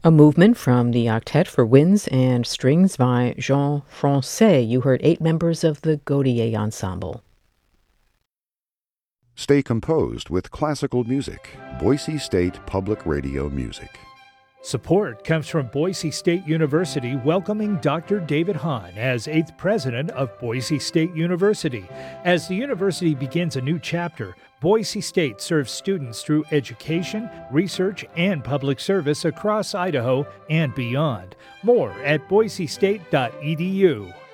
A movement from the Octet for Winds and Strings by Jean Francais. You heard 8 members of the Gaudier Ensemble. Stay composed with classical music. Boise State Public Radio Music. Support comes from Boise State University, welcoming Dr. David Hahn as 8th president of Boise State University. As the university begins a new chapter, Boise State serves students through education, research, and public service across Idaho and beyond. More at boisestate.edu.